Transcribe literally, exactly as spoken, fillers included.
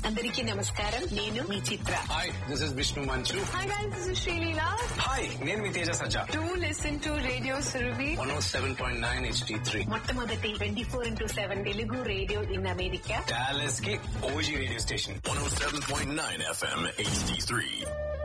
అందరికీ నమస్కారం. నేను మీ చిత్ర. హాయ్, దిస్ ఇస్ విష్ణు మంచు. Hi guys, this is Sreeleela. Hi, నేను మీ తేజ సజ్జా. Do listen to radio Surabhi one oh seven point nine H D three, మొట్టమొదటి twenty four into seven Telugu radio in America. Dallas కి OG radio station. One ఓ seven point nine F M H D three.